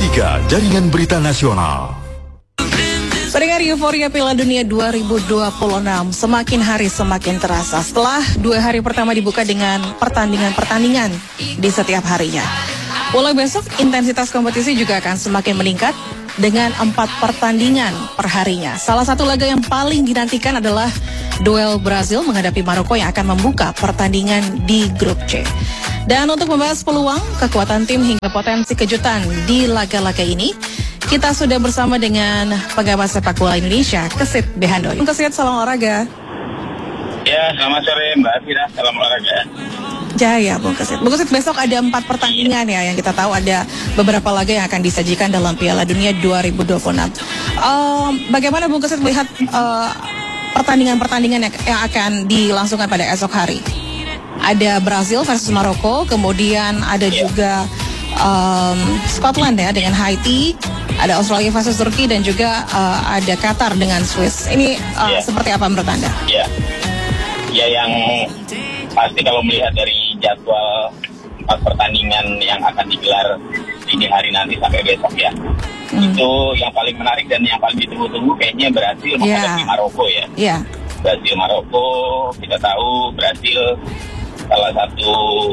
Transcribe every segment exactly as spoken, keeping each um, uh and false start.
tiga Jaringan Berita Nasional. Pendengar, euforia Piala Dunia dua ribu dua puluh enam semakin hari semakin terasa setelah dua hari pertama dibuka dengan pertandingan-pertandingan di setiap harinya. Mulai besok, intensitas kompetisi juga akan semakin meningkat dengan empat pertandingan per harinya. Salah satu laga yang paling dinantikan adalah duel Brazil menghadapi Maroko yang akan membuka pertandingan di grup C. Dan untuk membahas peluang, kekuatan tim hingga potensi kejutan di laga-laga ini, kita sudah bersama dengan pengamat sepak bola Indonesia, Kesit Behandoy. Kesit, salam olahraga. Ya, selamat sore Mbak Fira, salam olahraga. Jaya, Bung Kesit. Bung Kesit, besok ada empat pertandingan ya, yang kita tahu ada beberapa laga yang akan disajikan dalam Piala Dunia dua ribu dua puluh enam. Uh, bagaimana Bung Kesit melihat uh, pertandingan-pertandingan yang, yang akan dilangsungkan pada esok hari? Ada Brazil versus Maroko, kemudian ada yeah. juga um, Scotland ya dengan Haiti, ada Australia versus Turki, dan juga uh, ada Qatar dengan Swiss. Ini uh, yeah. seperti apa menurut Anda? Ya, yeah. ya yang pasti kalau melihat dari jadwal empat pertandingan yang akan digelar dini hari nanti sampai besok ya, hmm. itu yang paling menarik dan yang paling ditunggu-tunggu kayaknya Brazil menghadapi yeah. Maroko ya. Yeah. Brazil Maroko, kita tahu Brazil salah satu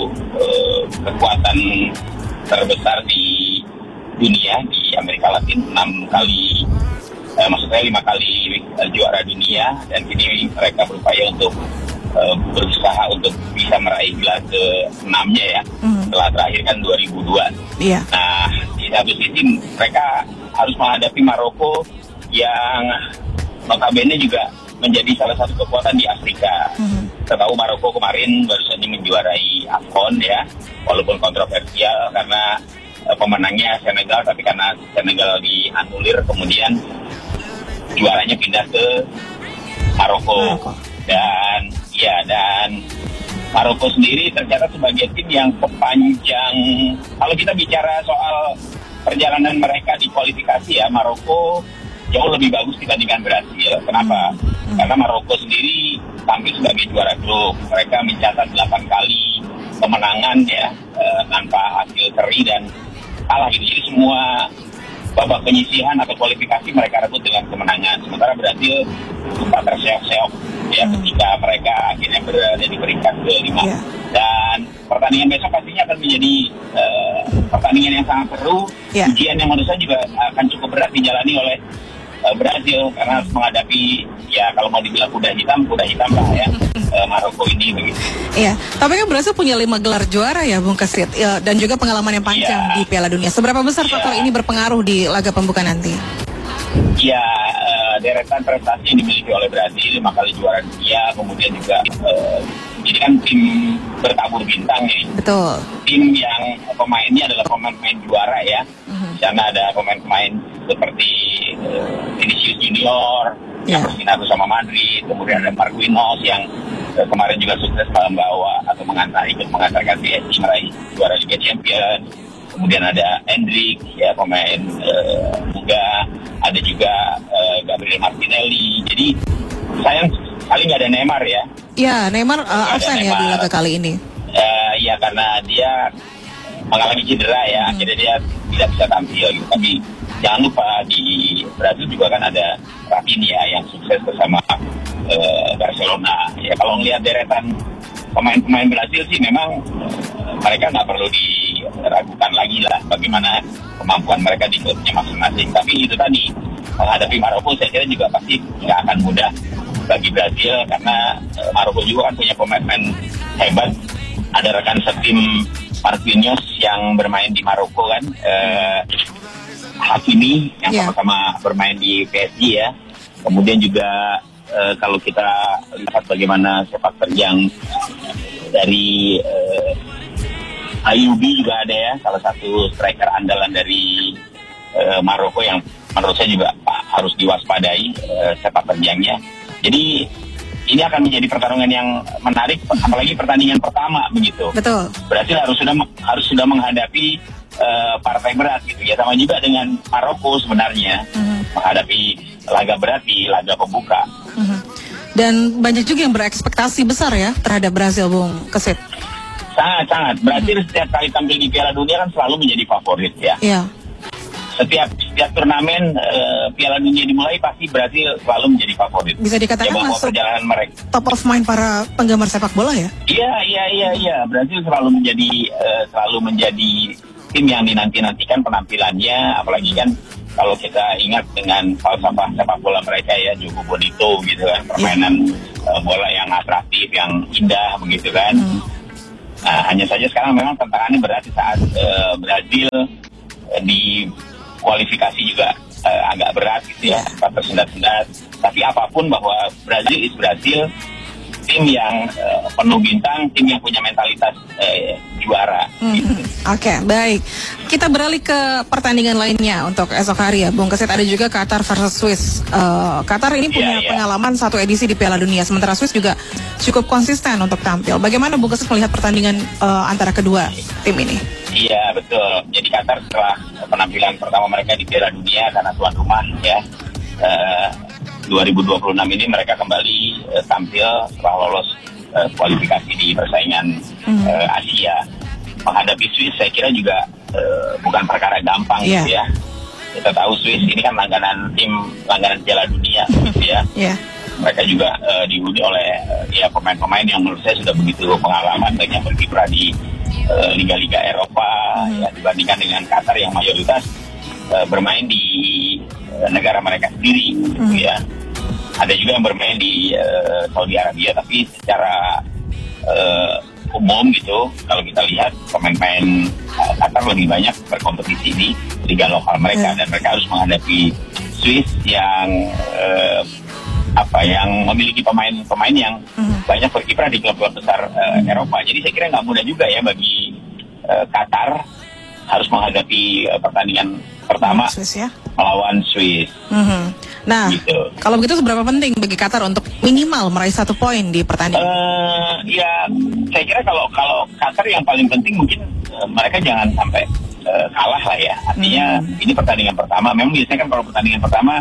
uh, kekuatan terbesar di dunia, di Amerika Latin, enam kali, eh, maksudnya lima kali uh, juara dunia, dan kini mereka berupaya untuk uh, berusaha untuk bisa meraih gelar ke enamnya ya, mm. setelah terakhir kan dua ribu dua. Yeah. Nah, di satu sisi mereka harus menghadapi Maroko yang notabene juga menjadi salah satu kekuatan di Afrika. Mm-hmm. Kita tahu Maroko kemarin baru saja menjuarai AFCON ya, walaupun kontroversial karena uh, pemenangnya Senegal, tapi karena Senegal dianulir kemudian juaranya pindah ke Maroko. Maroko. Dan ya dan Maroko sendiri tercatat sebagai tim yang sepanjang, kalau kita bicara soal perjalanan mereka di kualifikasi ya, Maroko jauh lebih bagus dibandingkan Brazil. Kenapa? Hmm. Karena Maroko sendiri tampil sebagai juara grup. Mereka mencatat delapan kali kemenangan ya, e, tanpa hasil seri dan kalah gitu. Jadi semua babak penyisihan atau kualifikasi mereka rebut dengan kemenangan. Sementara Brazil sempat terseok-seok ya hmm. ketika mereka akhirnya berada di peringkat kelima. Yeah. Dan pertandingan besok pastinya akan menjadi e, pertandingan yang sangat seru. Yeah. Ujian yang menurut saya juga akan cukup berat dijalani oleh Brazil karena menghadapi ya kalau mau dibilang kuda hitam, kuda hitam lah ya uh, Maroko ini begitu. Iya, tapi kan Brazil punya lima gelar juara ya Bung Kesit ya, dan juga pengalaman yang panjang ya. Di Piala Dunia. Seberapa besar ya. faktor ini berpengaruh di laga pembuka nanti? Ya, uh, deretan prestasi yang dimiliki oleh Brazil, lima kali juara dunia, kemudian juga uh, ini kan tim bertabur bintang ya. Betul. Tim yang pemainnya adalah pemain-pemain juara ya. Uh-huh. Di sana ada pemain-pemain seperti uh, Vinicius Junior, yeah. yang bersinar bersama Madrid, kemudian ada Marquinhos yang uh, kemarin juga sukses membawa atau mengantar ikut mengantarkan P S G meraih juara Liga Champions. Kemudian ada Endrick, ya pemain uh, muda, ada juga uh, Gabriel Martinelli. Jadi sayang sekali nggak ada Neymar ya. Ya, Neymar uh, absen ya di laga kali ini. Uh, ya karena dia mengalami cedera ya, hmm. akhirnya dia tidak bisa tampil gitu. Tapi jangan lupa di Brazil juga kan ada Rafinha yang sukses bersama uh, Barcelona. Ya kalau ngelihat deretan pemain-pemain Brazil sih memang uh, mereka nggak perlu diragukan lagi lah bagaimana kemampuan mereka di klubnya masing-masing. Tapi itu tadi menghadapi Maroko saya kira juga pasti nggak akan mudah bagi Brazil karena uh, Maroko juga kan punya pemain-pemain hebat. Ada rekan setim Marquinhos yang bermain di Maroko kan, uh, Hakimi yang yeah. sama-sama bermain di P S G ya. Kemudian juga uh, kalau kita lihat bagaimana sepak terjang dari uh, Ayubi juga ada ya, salah satu striker andalan dari uh, Maroko yang menurut saya juga harus diwaspadai uh, sepak terjangnya. Jadi ini akan menjadi pertarungan yang menarik, apalagi pertandingan pertama begitu. Betul. Berarti harus sudah harus sudah menghadapi uh, partai berat gitu ya, sama juga dengan Maroko sebenarnya uh-huh. menghadapi laga berat di laga pembuka. Uh-huh. Dan banyak juga yang berekspektasi besar ya terhadap Brazil, Bung Kesit. Sangat sangat. Brazil uh-huh. setiap kali tampil di Piala Dunia kan selalu menjadi favorit ya. Iya. setiap setiap turnamen uh, Piala Dunia dimulai pasti Brazil selalu menjadi favorit. Bisa dikatakan ya, masuk perjalanan mereka top of mind para penggemar sepak bola ya? Iya iya iya iya Brazil selalu menjadi uh, selalu menjadi tim yang dinanti-nantikan penampilannya, apalagi kan kalau kita ingat dengan falsafah sepak bola mereka ya, Jogo Bonito gitu kan, permainan yeah. uh, bola yang atraktif, yang indah begitu kan. Hmm. Nah, hanya saja sekarang memang tantangannya berarti saat uh, Brazil uh, di kualifikasi juga uh, agak berat gitu ya, sempat tersendat-sendat. Tapi apapun bahwa Brazil is Brazil, tim yang uh, penuh bintang, tim yang punya mentalitas uh, juara. Hmm. Gitu. Oke, okay, baik. Kita beralih ke pertandingan lainnya untuk esok hari ya, Bung Kesit. Ada juga Qatar versus Swiss. Uh, Qatar ini punya yeah, yeah. pengalaman satu edisi di Piala Dunia, sementara Swiss juga cukup konsisten untuk tampil. Bagaimana Bung Kesit melihat pertandingan uh, antara kedua tim ini? Iya betul. Jadi Qatar setelah penampilan pertama mereka di Piala Dunia karena tuan rumah ya, uh, dua ribu dua puluh enam ini mereka kembali uh, tampil setelah lolos uh, kualifikasi di persaingan uh, Asia. Menghadapi Swiss saya kira juga uh, bukan perkara gampang yeah. gitu ya. Kita tahu Swiss ini kan langganan tim langganan Piala Dunia gitu ya. Yeah. Mereka juga uh, dihuni oleh uh, ya pemain-pemain yang menurut saya sudah begitu pengalaman, banyak berkiprah di uh, liga-liga Eropa mm-hmm. ya, dibandingkan dengan Qatar yang mayoritas uh, bermain di uh, negara mereka sendiri mm-hmm. gitu ya. Ada juga yang bermain di uh, Saudi Arabia, tapi secara uh, umum gitu, kalau kita lihat pemain-pemain uh, Qatar lebih banyak berkompetisi di liga lokal mereka, yeah. dan mereka harus menghadapi Swiss yang uh, apa yang memiliki pemain-pemain yang mm-hmm. banyak berkiprah di klub-klub besar uh, Eropa. Jadi saya kira nggak mudah juga ya bagi uh, Qatar harus menghadapi uh, pertandingan pertama Swiss, ya? melawan Swiss. Mm-hmm. Nah, gitu. Kalau begitu seberapa penting bagi Qatar untuk minimal meraih satu poin di pertandingan? Uh, ya, saya kira kalau kalau Qatar yang paling penting mungkin uh, mereka jangan sampai uh, kalah lah ya. Artinya hmm. ini pertandingan pertama. Memang biasanya kan kalau pertandingan pertama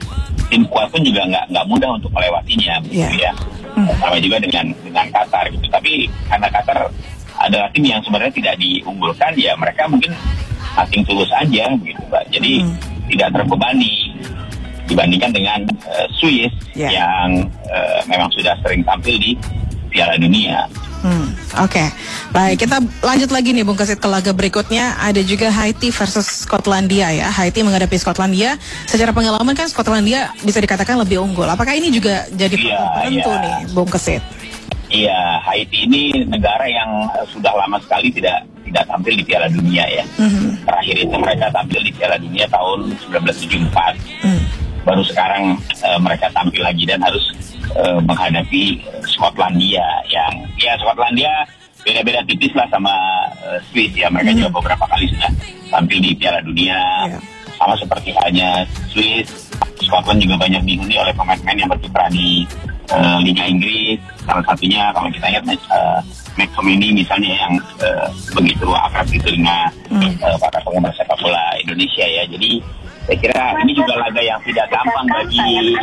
tim kuat pun juga nggak nggak mudah untuk melewatinya, yeah. gitu ya. Hmm. Sama juga dengan dengan Qatar gitu. Tapi karena Qatar adalah tim yang sebenarnya tidak diunggulkan, ya mereka mungkin nothing tulus aja gitu, Mbak. Jadi hmm. tidak terbebani dibandingkan dengan uh, Swiss yeah. yang uh, memang sudah sering tampil di Piala Dunia. Hmm, Oke, okay. Baik, kita lanjut lagi nih Bung Kesit ke laga berikutnya. Ada juga Haiti versus Skotlandia ya. Haiti menghadapi Skotlandia. Secara pengalaman kan Skotlandia bisa dikatakan lebih unggul. Apakah ini juga jadi yeah, penentu yeah. nih Bung Kesit? Iya, Haiti ini negara yang sudah lama sekali tidak tidak tampil di Piala Dunia ya. Mm-hmm. Terakhir itu mereka tampil di Piala Dunia tahun seribu sembilan ratus tujuh puluh empat. Mm. Baru sekarang uh, mereka tampil lagi dan harus uh, menghadapi Skotlandia yang ya Skotlandia beda-beda tipis lah sama uh, Swiss ya. Mereka mm. juga beberapa kali sudah tampil di Piala Dunia. Yeah. Sama seperti halnya Swiss, Scotland juga banyak dihuni oleh pemain-pemain yang berkiprah di uh, Liga Inggris. Salah satunya kalau kita ingat uh, McTominay misalnya yang uh, begitu akrab gitu dengan mm. uh, para penggemar sepak bola Indonesia ya. Jadi saya kira ini juga laga yang tidak gampang bagi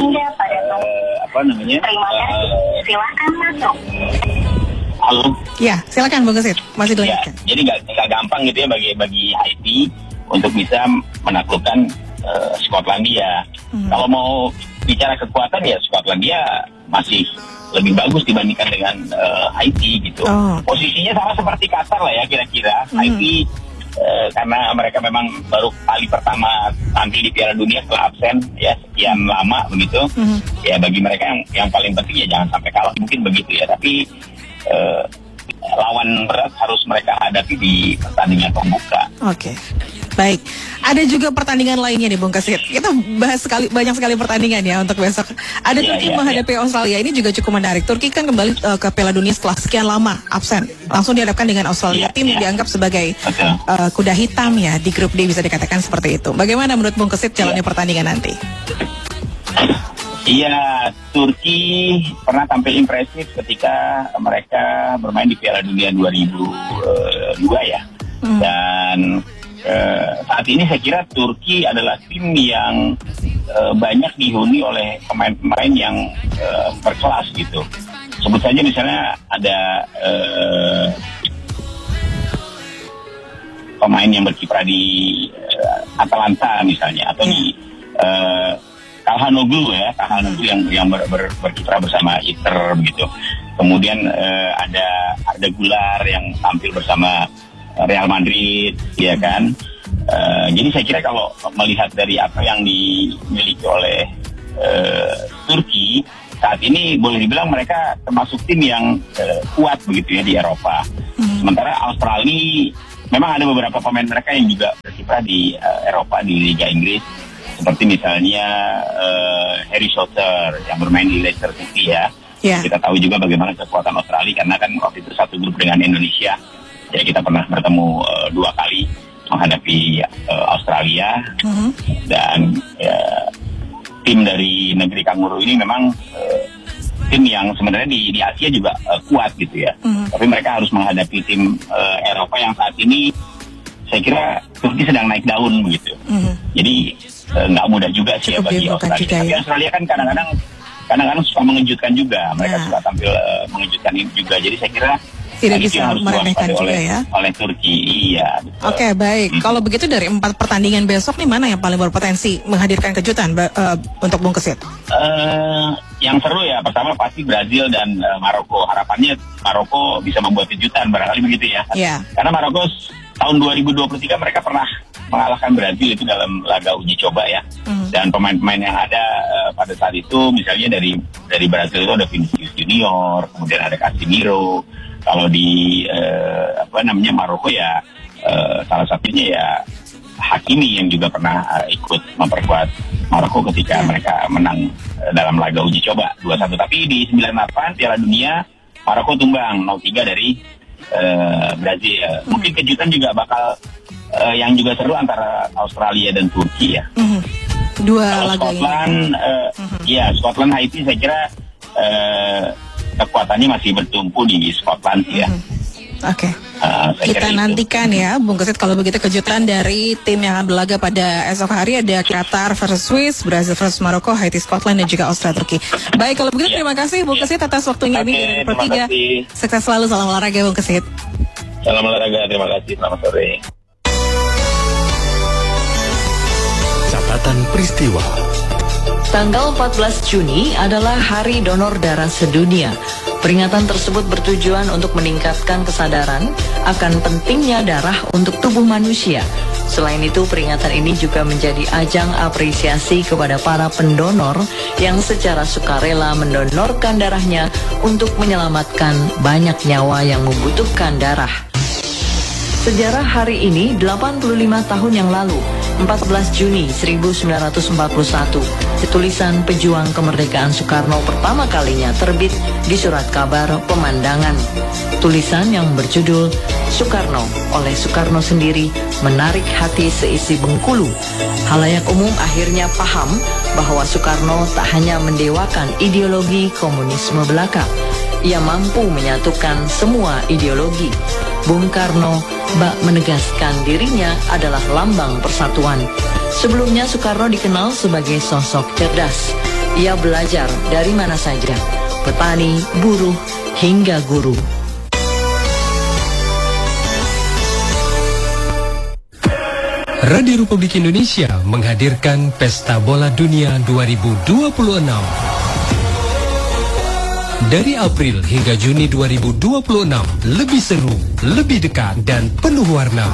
uh, apa namanya? Uh, silakan masuk. Halo. Ya, silakan Bung Kesit. Masih dilanjutkan. Ya, jadi nggak nggak gampang gitu ya bagi bagi Haiti untuk bisa menaklukkan uh, Skotlandia. Hmm. Kalau mau bicara kekuatan ya Skotlandia masih lebih bagus dibandingkan dengan uh, Haiti gitu. Oh. Posisinya sama seperti Qatar lah ya kira-kira. Hmm. Haiti Uh, karena mereka memang baru kali pertama tampil di Piala Dunia setelah absen ya sekian lama begitu, mm-hmm. ya bagi mereka yang yang paling penting ya jangan sampai kalah mungkin begitu ya, tapi uh, lawan berat harus mereka hadapi di pertandingan pembuka. Oke, okay. Baik. Ada juga pertandingan lainnya nih Bung Kesit. Kita bahas sekali banyak sekali pertandingan ya untuk besok. Ada yeah, Turki yeah, menghadapi yeah. Australia. Ini juga cukup menarik. Turki kan kembali uh, ke Piala Dunia setelah sekian lama absen. Langsung dihadapkan dengan Australia. Yeah, Tim yeah. dianggap sebagai uh, kuda hitam ya di grup D, bisa dikatakan seperti itu. Bagaimana menurut Bung Kesit jalannya yeah. pertandingan nanti? Iya, Turki pernah tampil impresif ketika mereka bermain di Piala Dunia dua ribu dua ya. Hmm. Dan uh, saat ini saya kira Turki adalah tim yang uh, banyak dihuni oleh pemain-pemain yang uh, berkelas gitu. Sebut saja misalnya ada uh, pemain yang berkiprah di uh, Atalanta misalnya, atau di uh, Calhanoglu ya, Calhanoglu yang yang ber, ber, berkiprah bersama Inter begitu. Kemudian uh, ada ada Gular yang tampil bersama Real Madrid, ya kan. Uh, jadi saya kira kalau melihat dari apa yang dimiliki oleh uh, Turki saat ini, boleh dibilang mereka termasuk tim yang uh, kuat begitu ya di Eropa. Hmm. Sementara Australia memang ada beberapa pemain mereka yang juga berkiprah di uh, Eropa, di Liga Inggris, seperti misalnya uh, Harry Souther yang bermain di Leicester City ya. Yeah. Kita tahu juga bagaimana kekuatan Australia karena kan waktu itu satu grup dengan Indonesia. Ya kita pernah bertemu uh, dua kali menghadapi uh, Australia, uh-huh. dan uh, tim dari negeri kanguru ini memang uh, tim yang sebenarnya di, di Asia juga uh, kuat gitu ya, uh-huh. tapi mereka harus menghadapi tim uh, Eropa yang saat ini saya kira Turki sedang naik daun begitu, uh-huh. jadi nggak uh, mudah juga sih ya bagi Australia. Juga, tapi ya. Australia kan kadang-kadang kadang-kadang suka mengejutkan juga, mereka nah. suka tampil uh, mengejutkan juga, jadi saya kira tidak bisa meremehkan juga oleh, ya. Oleh Turki, iya. Oke, okay, baik. Hmm. Kalau begitu dari empat pertandingan besok nih, mana yang paling berpotensi menghadirkan kejutan uh, untuk Bung Kesit? Uh, yang seru ya, pertama pasti Brazil dan uh, Maroko. Harapannya Maroko bisa membuat kejutan, barangkali begitu ya. Yeah. Karena Maroko tahun dua ribu dua puluh tiga mereka pernah mengalahkan Brazil itu dalam laga uji coba ya. Hmm. Dan pemain-pemain yang ada uh, pada saat itu, misalnya dari dari Brazil itu ada Vinicius Junior, kemudian ada Casemiro. Kalau di uh, apa namanya Maroko ya uh, salah satunya ya Hakimi yang juga pernah uh, ikut memperkuat Maroko ketika mereka menang uh, dalam laga uji coba dua satu. Tapi di sembilan delapan Piala Dunia Maroko tumbang nol tiga dari uh, Brazil. Mm-hmm. Mungkin kejutan juga bakal uh, yang juga seru antara Australia dan Turki ya. Mm-hmm. Dua Kalau laga Scotland, ini. Uh, mm-hmm. ya Scotland Haiti saya kira uh, kekuatannya masih bertumpu di Scotland ya. Hmm. Oke. Okay. Uh, Kita nantikan itu. ya, Bung Kesit, kalau begitu kejutan dari tim yang akan berlaga pada esok hari ada Qatar versus Swiss, Brazil versus Maroko, Haiti, Scotland, dan juga Australia, Turki. Baik, kalau begitu yeah. terima kasih Bung yeah. Kesit atas waktunya okay, ini dari Pertiga. Sukses selalu, salam olahraga Bung Kesit. Salam olahraga, terima kasih, selamat sore. Catatan peristiwa. Tanggal empat belas Juni adalah Hari Donor Darah Sedunia. Peringatan tersebut bertujuan untuk meningkatkan kesadaran akan pentingnya darah untuk tubuh manusia. Selain itu, peringatan ini juga menjadi ajang apresiasi kepada para pendonor yang secara sukarela mendonorkan darahnya untuk menyelamatkan banyak nyawa yang membutuhkan darah. Sejarah hari ini delapan puluh lima tahun yang lalu, empat belas Juni seribu sembilan ratus empat puluh satu, tulisan pejuang kemerdekaan Soekarno pertama kalinya terbit di surat kabar Pemandangan. Tulisan yang berjudul Soekarno oleh Soekarno sendiri menarik hati seisi Bengkulu. Halayak umum akhirnya paham bahwa Soekarno tak hanya mendewakan ideologi komunisme belaka, ia mampu menyatukan semua ideologi. Bung Karno bak menegaskan dirinya adalah lambang persatuan. Sebelumnya Soekarno dikenal sebagai sosok cerdas. Ia belajar dari mana saja, petani, buruh, hingga guru. Radio Republik Indonesia menghadirkan Pesta Bola Dunia dua ribu dua puluh enam. Dari April hingga Juni dua ribu dua puluh enam, lebih seru, lebih dekat, dan penuh warna.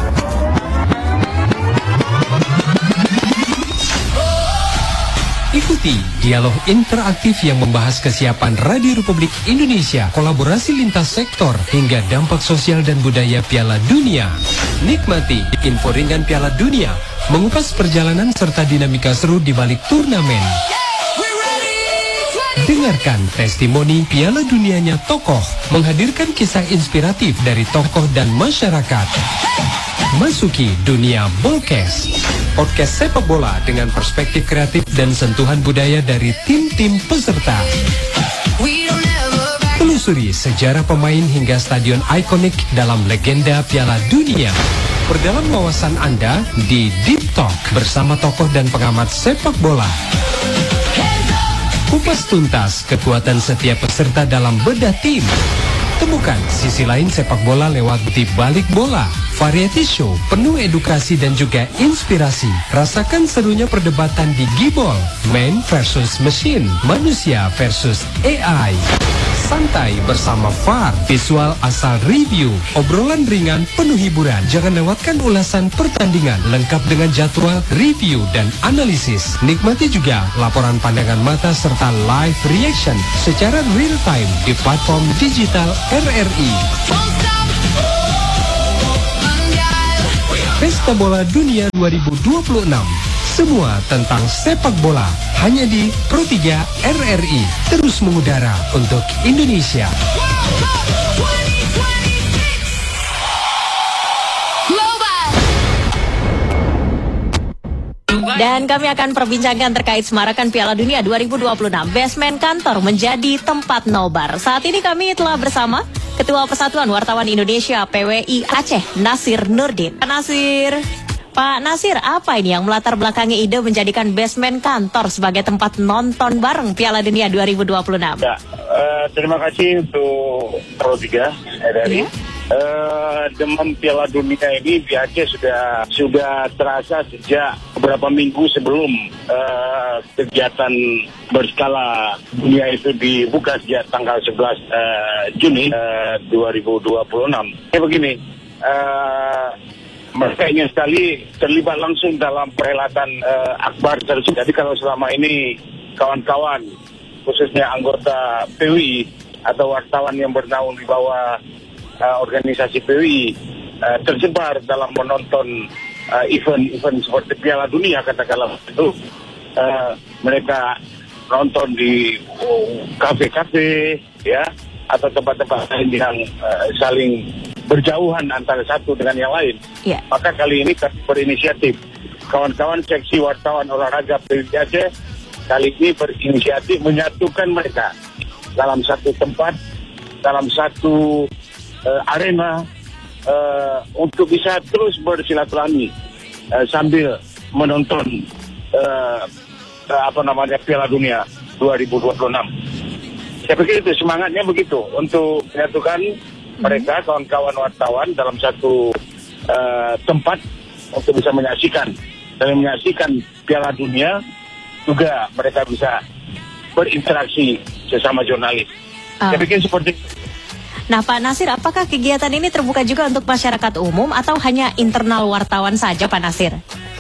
Ikuti dialog interaktif yang membahas kesiapan Radio Republik Indonesia, kolaborasi lintas sektor, hingga dampak sosial dan budaya Piala Dunia. Nikmati info ringan Piala Dunia, mengupas perjalanan serta dinamika seru di balik turnamen. Dengarkan testimoni Piala Dunianya tokoh, menghadirkan kisah inspiratif dari tokoh dan masyarakat. Masuki dunia Bolkes, podcast sepak bola dengan perspektif kreatif dan sentuhan budaya dari tim-tim peserta. Telusuri sejarah pemain hingga stadion ikonik dalam legenda Piala Dunia. Perdalam wawasan Anda di Deep Talk bersama tokoh dan pengamat sepak bola. Kupas tuntas kekuatan setiap peserta dalam bedah tim. Temukan sisi lain sepak bola lewat Di Balik Bola, variety show penuh edukasi dan juga inspirasi. Rasakan serunya perdebatan di Gibol, man versus machine, manusia versus A I. Santai bersama F A R, visual asal review, obrolan ringan penuh hiburan. Jangan lewatkan ulasan pertandingan lengkap dengan jadwal, review, dan analisis. Nikmati juga laporan pandangan mata serta live reaction secara real time di platform digital R R I. Pesta Bola Dunia dua ribu dua puluh enam. Semua tentang sepak bola hanya di Pro tiga R R I, terus mengudara untuk Indonesia. Dan kami akan perbincangkan terkait semarakan Piala Dunia dua ribu dua puluh enam. Basement kantor menjadi tempat nobar. Saat ini kami telah bersama Ketua Persatuan Wartawan Indonesia P W I Aceh, Nasir Nurdin. Pak Nasir, Pak Nasir, apa ini yang melatar belakangi ide menjadikan basement kantor sebagai tempat nonton bareng Piala Dunia dua ribu dua puluh enam? Ya, uh, terima kasih untuk Pro tiga R R I. Ya. Uh, Demam Piala Dunia ini di Aceh sudah sudah terasa sejak beberapa minggu sebelum uh, kegiatan berskala dunia itu dibuka sejak tanggal sebelas uh, Juni uh, dua ribu dua puluh enam. Ya begini, uh, mereka ingin sekali terlibat langsung dalam perhelatan uh, akbar tersebut. Jadi kalau selama ini kawan-kawan, khususnya anggota P W I atau wartawan yang bernaung di bawah uh, organisasi P W I uh, tersebar dalam menonton uh, event-event seperti Piala Dunia, katakanlah itu, uh, mereka nonton di uh, kafe-kafe, ya, atau tempat-tempat lain yang uh, saling berjauhan antara satu dengan yang lain. Yeah. Maka kali ini kami berinisiatif, kawan-kawan seksi wartawan olahraga P W I Aceh kali ini berinisiatif menyatukan mereka dalam satu tempat, dalam satu uh, arena uh, untuk bisa terus bersilaturahmi uh, sambil menonton uh, uh, apa namanya Piala Dunia dua ribu dua puluh enam. Saya pikir itu semangatnya begitu, untuk menyatukan mereka, kawan-kawan wartawan dalam satu uh, tempat untuk bisa menyaksikan dan menyaksikan Piala Dunia, juga mereka bisa berinteraksi sesama jurnalis. Uh. Saya pikir seperti itu. Nah, Pak Nasir, apakah kegiatan ini terbuka juga untuk masyarakat umum atau hanya internal wartawan saja, Pak Nasir?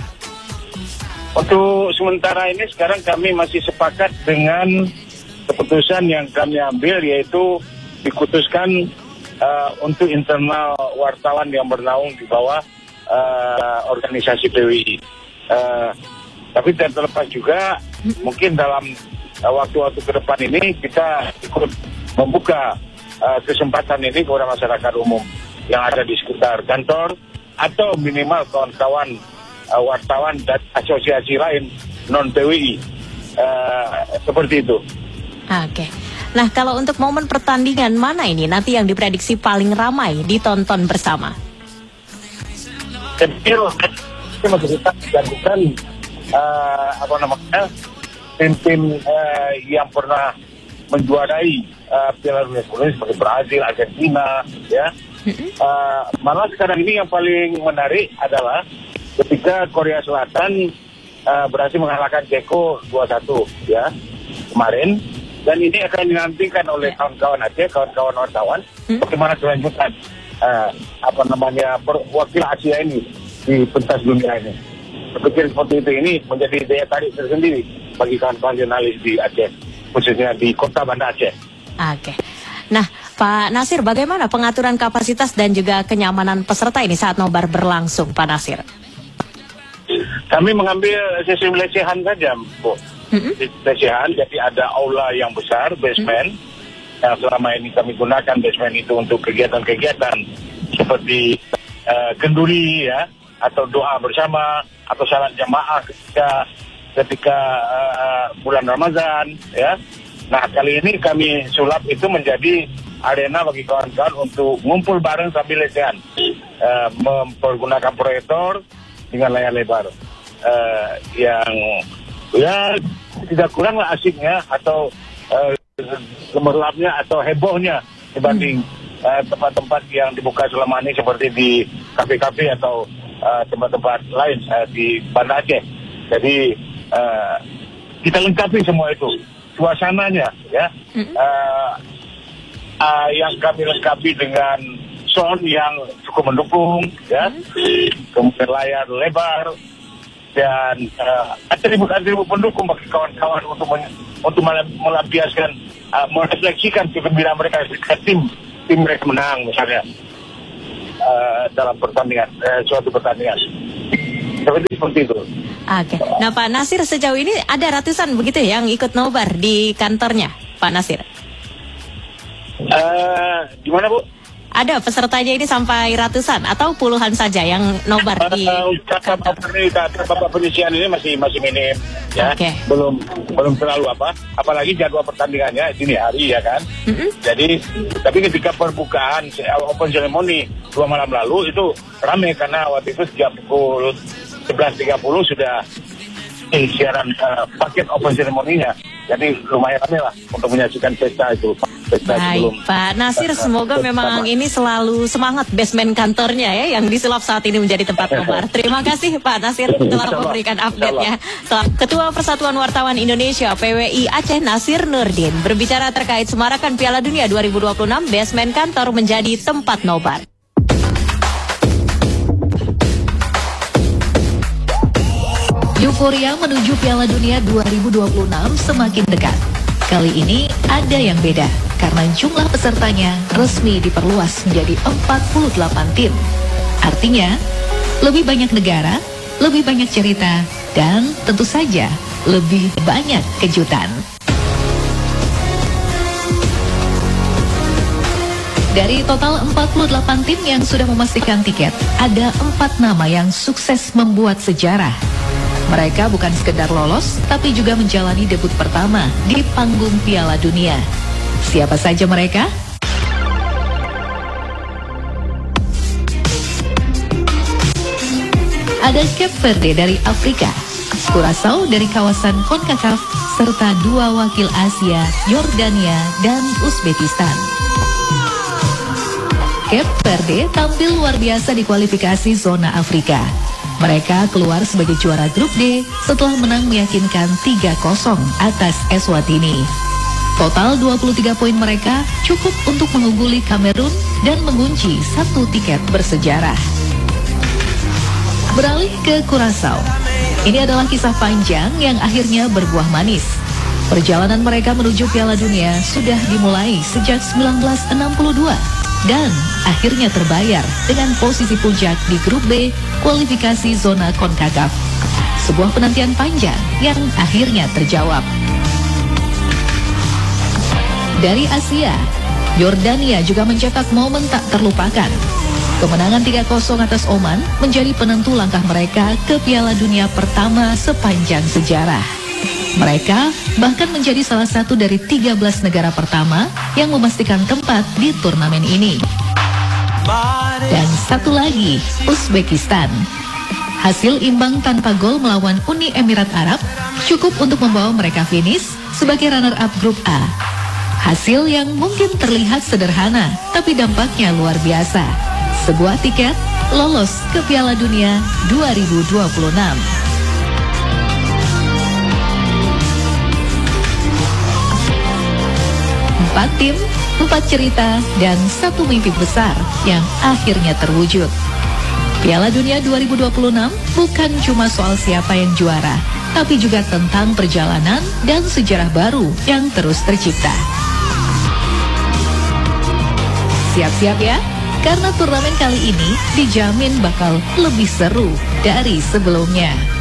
Untuk sementara ini sekarang kami masih sepakat dengan keputusan yang kami ambil, yaitu dikutuskan Uh, untuk internal wartawan yang bernaung di bawah uh, organisasi P W I. Uh, tapi tidak terlepas juga, mungkin dalam uh, waktu-waktu ke depan ini kita ikut membuka uh, kesempatan ini kepada masyarakat umum yang ada di sekitar kantor, atau minimal kawan-kawan uh, wartawan dan asosiasi lain non-P W I. Uh, seperti itu. Oke. Okay. Nah, kalau untuk momen pertandingan, mana ini nanti yang diprediksi paling ramai ditonton bersama? Saya pikir masih kita dilakukan uh, apa namanya tim-tim uh, yang pernah menjuarai uh, Piala Dunia sebelumnya seperti Brazil, Argentina, ya. Uh, malah sekarang ini yang paling menarik adalah ketika Korea Selatan uh, berhasil mengalahkan Ceko dua satu, ya, kemarin. Dan ini akan dinantikan oleh kawan-kawan Aceh, kawan-kawan wartawan, hmm? bagaimana kelanjutan uh, apa namanya perwakilan Asia ini di pentas dunia ini. Berpikir seperti itu, ini menjadi daya tarik tersendiri bagi kawan-kawan jurnalis di Aceh, khususnya di kota Banda Aceh. Oke. Nah, Pak Nasir, bagaimana pengaturan kapasitas dan juga kenyamanan peserta ini saat nobar berlangsung, Pak Nasir? Kami mengambil sistem lesehan saja, Bu. Mm-hmm. Lesehan, jadi ada aula yang besar, basement, mm-hmm. yang selama ini kami gunakan basement itu untuk kegiatan-kegiatan seperti uh, kenduri, ya, atau doa bersama, atau salat jamaah ketika ketika uh, bulan Ramadan, ya. Nah, kali ini kami sulap itu menjadi arena bagi kawan-kawan untuk ngumpul bareng sambil lesehan, uh, mempergunakan proyektor dengan layar lebar uh, yang ya tidak kurang lah asiknya atau uh, gemerlapnya atau hebohnya dibanding hmm. uh, tempat-tempat yang dibuka selama ini seperti di kafe-kafe atau uh, tempat-tempat lain uh, di Banda Aceh. Jadi uh, kita lengkapi semua itu, suasananya ya, uh, uh, yang kami lengkapi dengan sound yang cukup mendukung, ya, kemudian layar lebar dan uh, atribut-atribut pendukung bagi kawan-kawan untuk men- untuk melampiaskan, uh, merefleksikan kegembiraan mereka ketika tim tim mereka menang misalnya uh, dalam pertandingan, uh, suatu pertandingan. Seperti seperti itu. Oke. Nah Pak Nasir, sejauh ini ada ratusan begitu yang ikut nobar di kantornya, Pak Nasir? Uh, gimana Bu? Ada pesertanya ini sampai ratusan atau puluhan saja yang nobar di uh, kantor? Bapak penyisian ini masih masih minim, ya. Okay. Belum belum terlalu apa. Apalagi jadwal pertandingannya dini hari ya kan. Mm-hmm. Jadi tapi ketika perbukaan open ceremony dua malam lalu itu ramai karena waktu itu sejak pukul sebelas tiga puluh sudah eh, siaran uh, paket open ceremony-nya. Jadi lumayan ramai lah untuk menyaksikan pesta itu. Pesta Baik, sebelum. Pak Nasir, semoga memang ini selalu semangat basement kantornya ya yang disulap saat ini menjadi tempat nobar. Terima kasih Pak Nasir telah memberikan update-nya. Ketua Persatuan Wartawan Indonesia P W I Aceh Nasir Nurdin berbicara terkait semarakan Piala Dunia dua ribu dua puluh enam, basement kantor menjadi tempat nobar. Euforia menuju Piala Dunia dua ribu dua puluh enam semakin dekat. Kali ini ada yang beda, karena jumlah pesertanya resmi diperluas menjadi empat puluh delapan tim. Artinya, lebih banyak negara, lebih banyak cerita, dan tentu saja lebih banyak kejutan. Dari total empat puluh delapan tim yang sudah memastikan tiket, ada empat nama yang sukses membuat sejarah. Mereka bukan sekedar lolos, tapi juga menjalani debut pertama di panggung Piala Dunia. Siapa saja mereka? Ada Cape Verde dari Afrika, Curaçao dari kawasan CONCACAF, serta dua wakil Asia, Yordania dan Uzbekistan. Cape Verde tampil luar biasa di kualifikasi zona Afrika. Mereka keluar sebagai juara grup D setelah menang meyakinkan tiga kosong atas Eswatini. Total dua puluh tiga poin mereka cukup untuk mengungguli Kamerun dan mengunci satu tiket bersejarah. Beralih ke Curaçao. Ini adalah kisah panjang yang akhirnya berbuah manis. Perjalanan mereka menuju Piala Dunia sudah dimulai sejak seribu sembilan ratus enam puluh dua. Dan akhirnya terbayar dengan posisi puncak di grup B kualifikasi zona CONCACAF. Sebuah penantian panjang yang akhirnya terjawab. Dari Asia, Yordania juga mencetak momen tak terlupakan. Kemenangan tiga kosong atas Oman menjadi penentu langkah mereka ke Piala Dunia pertama sepanjang sejarah. Mereka bahkan menjadi salah satu dari tiga belas negara pertama yang memastikan tempat di turnamen ini. Dan satu lagi, Uzbekistan. Hasil imbang tanpa gol melawan Uni Emirat Arab cukup untuk membawa mereka finish sebagai runner-up grup A. Hasil yang mungkin terlihat sederhana, tapi dampaknya luar biasa. Sebuah tiket lolos ke Piala Dunia dua ribu dua puluh enam. Empat tim, empat cerita, dan satu mimpi besar yang akhirnya terwujud. Piala Dunia dua ribu dua puluh enam bukan cuma soal siapa yang juara, tapi juga tentang perjalanan dan sejarah baru yang terus tercipta. Siap-siap ya, karena turnamen kali ini dijamin bakal lebih seru dari sebelumnya.